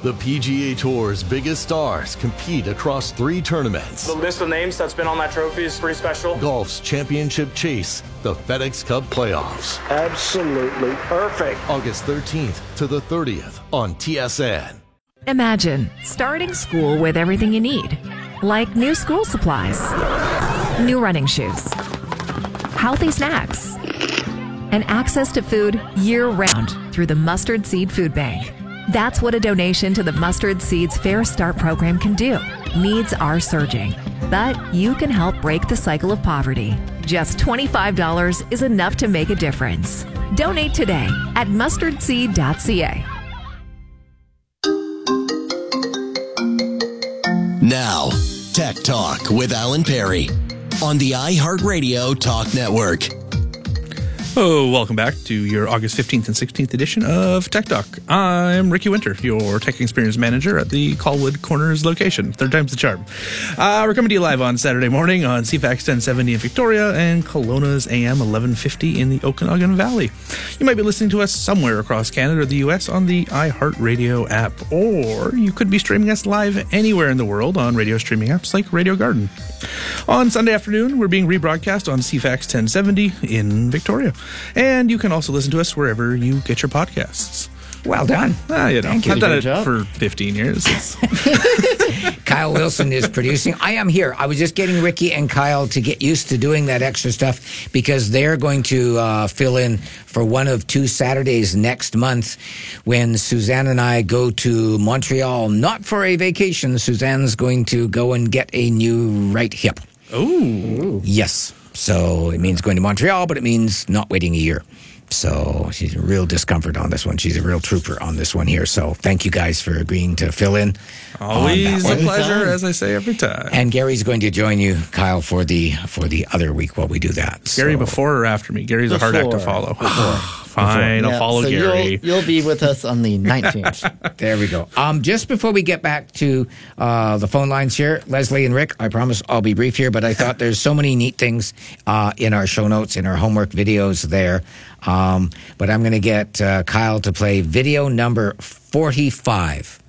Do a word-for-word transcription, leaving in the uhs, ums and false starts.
The P G A Tour's biggest stars compete across three tournaments. The list of names that's been on that trophy is pretty special. Golf's championship chase, the FedEx Cup playoffs. Absolutely perfect. August thirteenth to the thirtieth on T S N. Imagine starting school with everything you need, like new school supplies, new running shoes, healthy snacks, and access to food year-round through the Mustard Seed Food Bank. That's what a donation to the Mustard Seeds Fair Start program can do. Needs are surging, but you can help break the cycle of poverty. Just twenty-five dollars is enough to make a difference. Donate today at mustard seed dot c a. Now, Tech Talk with Alan Perry on the iHeartRadio Talk Network. Oh, welcome back to your August fifteenth and sixteenth edition of Tech Talk. I'm Ricky Winter, your Tech Experience Manager at the Colwood Corners location. Third time's the charm. Uh, we're coming to you live on Saturday morning on C FAX ten seventy in Victoria and Kelowna's A M eleven fifty in the Okanagan Valley. You might be listening to us somewhere across Canada or the U S on the iHeartRadio app, or you could be streaming us live anywhere in the world on radio streaming apps like Radio Garden. On Sunday afternoon, we're being rebroadcast on C FAX ten seventy in Victoria. And you can also listen to us wherever you get your podcasts. Well done. Ah, you know, Thank you. I've done it job. for fifteen years. Kyle Wilson is producing. I am here. I was just getting Ricky and Kyle to get used to doing that extra stuff because they're going to uh, fill in for one of two Saturdays next month when Suzanne and I go to Montreal, not for a vacation. Suzanne's going to go and get a new right hip. Oh. Yes. So it means going to Montreal, but it means not waiting a year. So she's a real discomfort on this one. She's a real trooper on this one here. So thank you guys for agreeing to fill in. Always a pleasure, as I say every time. And Gary's going to join you, Kyle, for the for the other week while we do that. Gary so. before or after me? Gary's Before. a hard act to follow. Fine, Yeah, I'll follow so Gary. You'll, you'll be with us on the nineteenth. There we go. Um, just before we get back to uh, the phone lines here, Leslie and Rick, I promise I'll be brief here, but I thought there's so many neat things uh, in our show notes, in our homework videos there. Um, but I'm going to get uh, Kyle to play video number forty-five.